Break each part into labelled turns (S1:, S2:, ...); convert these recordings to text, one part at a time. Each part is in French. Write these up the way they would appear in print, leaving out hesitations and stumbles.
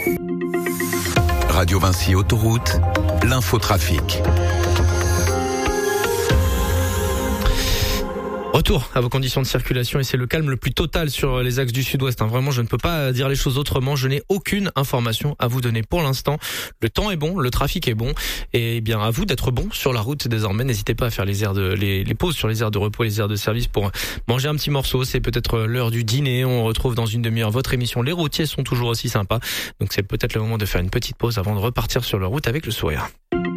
S1: Radio Vinci Autoroute, l'infotrafic.
S2: Retour à vos conditions de circulation et c'est le calme le plus total sur les axes du sud-ouest. Vraiment, je ne peux pas dire les choses autrement. Je n'ai aucune information à vous donner pour l'instant. Le temps est bon, le trafic est bon et bien à vous d'être bon sur la route désormais. N'hésitez pas à faire les pauses sur les aires de repos, les aires de service pour manger un petit morceau. C'est peut-être l'heure du dîner. On retrouve dans une demi-heure votre émission. Les routiers sont toujours aussi sympas. Donc c'est peut-être le moment de faire une petite pause avant de repartir sur la route avec le sourire.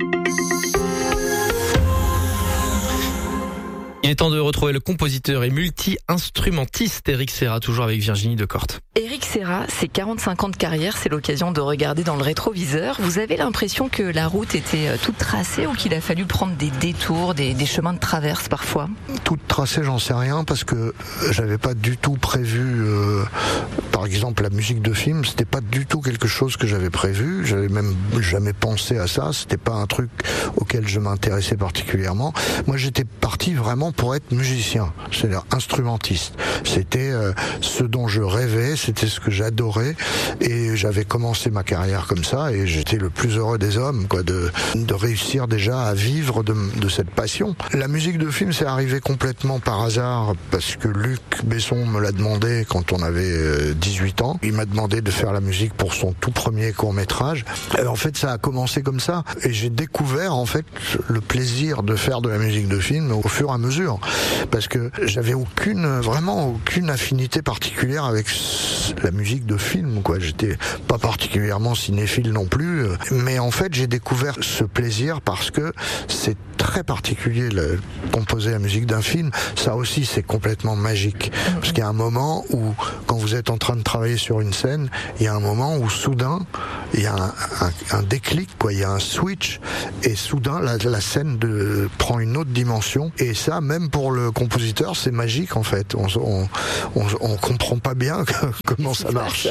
S2: Il est temps de retrouver le compositeur et multi-instrumentiste Éric Serra, toujours avec Virginie Decorte.
S3: Éric Serra, c'est 45 ans de carrière, c'est l'occasion de regarder dans le rétroviseur. Vous avez l'impression que la route était toute tracée ou qu'il a fallu prendre des détours, des chemins de traverse parfois ?
S4: Toute tracée, j'en sais rien parce que j'avais pas du tout prévu, par exemple la musique de film, c'était pas du tout quelque chose que j'avais prévu, j'avais même jamais pensé à ça, c'était pas un truc auquel je m'intéressais particulièrement. Moi j'étais parti vraiment pour être musicien, c'est-à-dire instrumentiste. C'était ce dont je rêvais, c'était ce que j'adorais et j'avais commencé ma carrière comme ça et j'étais le plus heureux des hommes, quoi, de réussir déjà à vivre de cette passion. La musique de film, c'est arrivé complètement par hasard parce que Luc Besson me l'a demandé quand on avait 18 ans. Il m'a demandé de faire la musique pour son tout premier court-métrage. En fait, ça a commencé comme ça et j'ai découvert en fait le plaisir de faire de la musique de film au fur et à mesure. Parce que j'avais vraiment aucune affinité particulière avec la musique de film, quoi. J'étais pas particulièrement cinéphile non plus, mais en fait j'ai découvert ce plaisir parce que c'est très particulier, composer la musique d'un film. Ça aussi c'est complètement magique, parce qu'il y a un moment où quand vous êtes en train de travailler sur une scène, il y a un moment où soudain il y a un déclic, quoi. Il y a un switch et soudain la scène prend une autre dimension et ça, même pour le compositeur, c'est magique en fait. On comprend pas bien comment ça marche.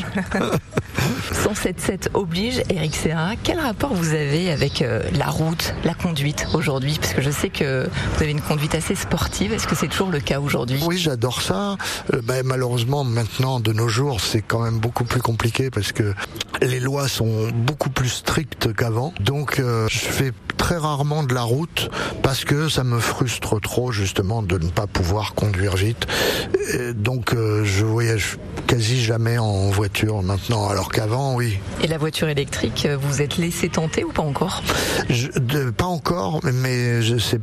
S3: 107.7 oblige, Éric Serra. Quel rapport vous avez avec la route, la conduite aujourd'hui ? Parce que je sais que vous avez une conduite assez sportive. Est-ce que c'est toujours le cas aujourd'hui ?
S4: Oui, j'adore ça. Malheureusement, maintenant, de nos jours, c'est quand même beaucoup plus compliqué parce que les lois sont beaucoup plus strictes qu'avant. Donc, je fais très rarement de la route parce que ça me frustre trop justement de ne pas pouvoir conduire vite. Et donc, je voyage quasi jamais en voiture maintenant, alors qu'avant, oui.
S3: Et la voiture électrique, vous vous êtes laissé tenter ou pas encore ?
S4: Pas encore, mais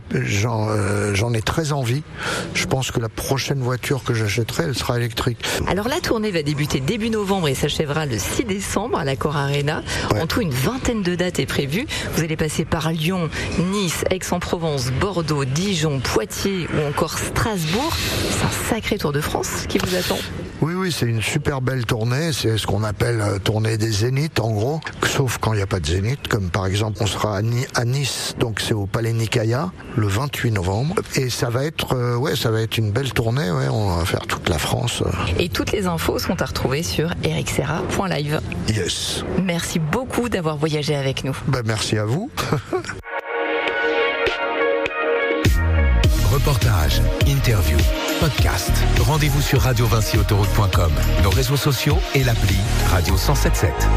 S4: j'en ai très envie. Je pense que la prochaine voiture que j'achèterai, elle sera électrique.
S3: Alors la tournée va débuter début novembre et s'achèvera le 6 décembre à l'Accor Arena. Ouais. En tout, une vingtaine de dates est prévue. Vous allez passer par Lyon, Nice, Aix-en-Provence, Bordeaux, Dijon, Poitiers ou encore Strasbourg. C'est un sacré Tour de France qui vous attend.
S4: Oui, c'est une super belle tournée. C'est ce qu'on appelle tournée des zéniths, en gros. Sauf quand il n'y a pas de zénith, comme par exemple, on sera à Nice, donc c'est au Palais Nicaïa, le 28 novembre. Et ça va être une belle tournée. Ouais, on va faire toute la France.
S3: Et toutes les infos sont à retrouver sur ericserra.live.
S4: Yes.
S3: Merci beaucoup d'avoir voyagé avec nous.
S4: Merci à vous.
S1: Reportage, interview, podcast. Rendez-vous sur radiovinciautoroute.com, nos réseaux sociaux et l'appli Radio 107.7.